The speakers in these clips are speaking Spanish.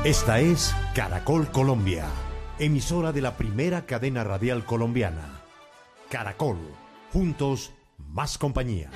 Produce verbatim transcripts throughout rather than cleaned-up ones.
Esta es Caracol Colombia, emisora de la primera cadena radial colombiana. Caracol, juntos, más compañía.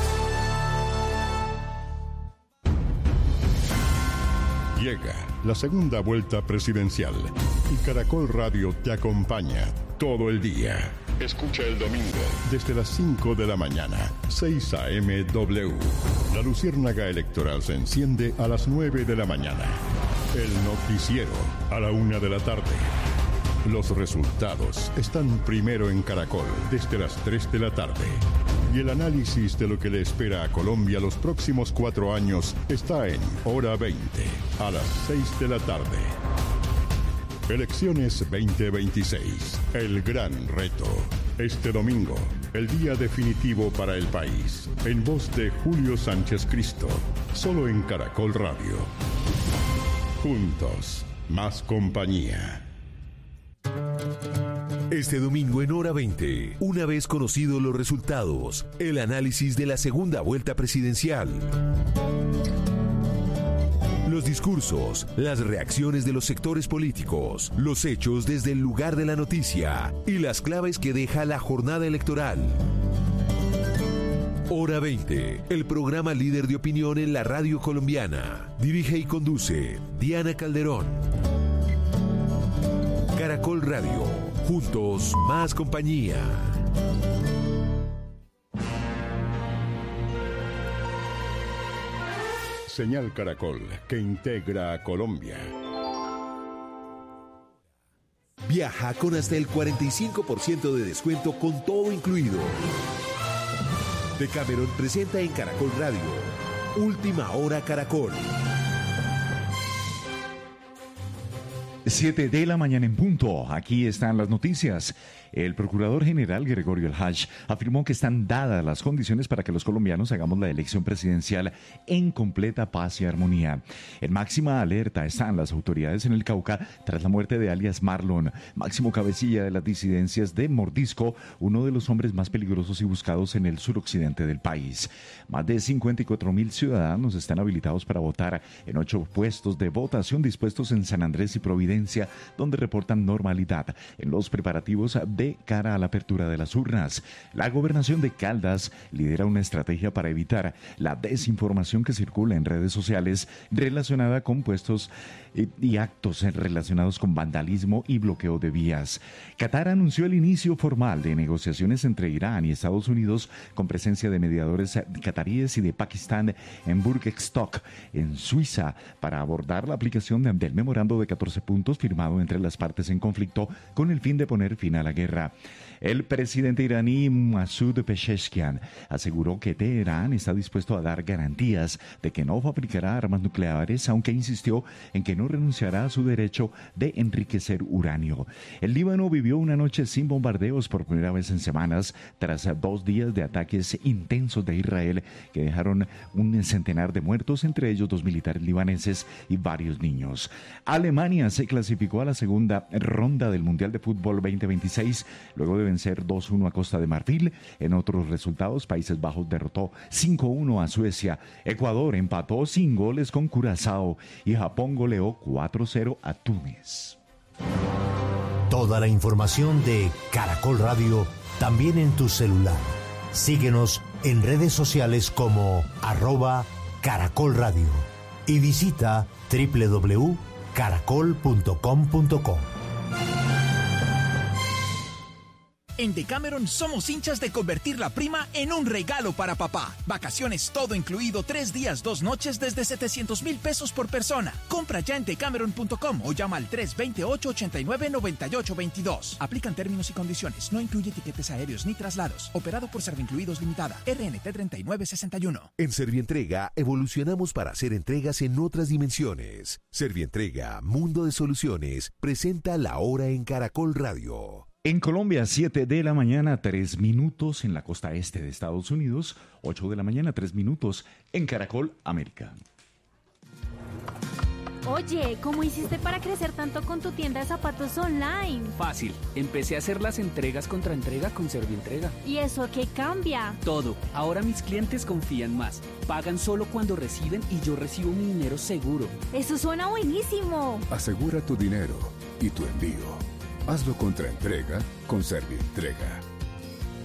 Llega la segunda vuelta presidencial y Caracol Radio te acompaña todo el día. Escucha el domingo desde las cinco de la mañana, seis a eme W. La luciérnaga electoral se enciende a las nueve de la mañana. El noticiero a la una de la tarde. Los resultados están primero en Caracol desde las tres de la tarde. Y el análisis de lo que le espera a Colombia los próximos cuatro años está en Hora veinte, a las seis de la tarde. Elecciones veinte veintiséis, el gran reto. Este domingo, el día definitivo para el país. En voz de Julio Sánchez Cristo, solo en Caracol Radio. Juntos, más compañía. Este domingo en Hora veinte, una vez conocidos los resultados, el análisis de la segunda vuelta presidencial. Los discursos, las reacciones de los sectores políticos, los hechos desde el lugar de la noticia y las claves que deja la jornada electoral. Hora veinte, el programa líder de opinión en la radio colombiana. Dirige y conduce Diana Calderón. Caracol Radio, juntos más compañía. Señal Caracol, que integra a Colombia. Viaja con hasta el cuarenta y cinco por ciento de descuento con todo incluido. Decameron presenta en Caracol Radio, Última Hora Caracol. siete de la mañana en punto. Aquí están las noticias. El procurador general Gregorio El Haj afirmó que están dadas las condiciones para que los colombianos hagamos la elección presidencial en completa paz y armonía. En máxima alerta están las autoridades en el Cauca tras la muerte de alias Marlon, máximo cabecilla de las disidencias de Mordisco, uno de los hombres más peligrosos y buscados en el suroccidente del país. Más de cincuenta y cuatro mil ciudadanos están habilitados para votar en ocho puestos de votación dispuestos en San Andrés y Providencia, donde reportan normalidad en los preparativos de cara a la apertura de las urnas. La gobernación de Caldas lidera una estrategia para evitar la desinformación que circula en redes sociales relacionada con puestos y actos relacionados con vandalismo y bloqueo de vías. Qatar anunció el inicio formal de negociaciones entre Irán y Estados Unidos con presencia de mediadores cataríes y de Pakistán en Burgstock, en Suiza, para abordar la aplicación del memorando de catorce puntos firmado entre las partes en conflicto con el fin de poner fin a la guerra. El presidente iraní Masoud Pezeshkian aseguró que Teherán está dispuesto a dar garantías de que no fabricará armas nucleares, aunque insistió en que no renunciará a su derecho de enriquecer uranio. El Líbano vivió una noche sin bombardeos por primera vez en semanas, tras dos días de ataques intensos de Israel que dejaron un centenar de muertos, entre ellos dos militares libaneses y varios niños. Alemania se clasificó a la segunda ronda del Mundial de Fútbol veinte veintiséis, luego de vencer dos uno a Costa de Marfil. En otros resultados, Países Bajos derrotó cinco uno a Suecia, Ecuador empató sin goles con Curazao y Japón goleó cuatro cero a Túnez. Toda la información de Caracol Radio también en tu celular. Síguenos en redes sociales como arroba Caracol Radio y visita doble u doble u doble u punto caracol punto com punto co. En Decameron somos hinchas de convertir la prima en un regalo para papá. Vacaciones todo incluido, tres días, dos noches desde setecientos mil pesos por persona. Compra ya en decameron punto com o llama al tres dos ocho, ocho nueve, nueve ocho dos dos. Aplican términos y condiciones. No incluye tiquetes aéreos ni traslados. Operado por Servincluidos Limitada. R N T treinta y nueve sesenta y uno. En Servientrega evolucionamos para hacer entregas en otras dimensiones. Servientrega, Mundo de Soluciones, presenta La Hora en Caracol Radio. En Colombia, siete de la mañana, tres minutos en la costa este de Estados Unidos, ocho de la mañana, tres minutos en Caracol América. Oye, ¿cómo hiciste para crecer tanto con tu tienda de zapatos online? Fácil, empecé a hacer las entregas contra entrega con Servientrega. ¿Y eso qué cambia? Todo, ahora mis clientes confían más, pagan solo cuando reciben y yo recibo mi dinero seguro. Eso suena buenísimo. Asegura tu dinero y tu envío. Hazlo contra entrega con Servientrega.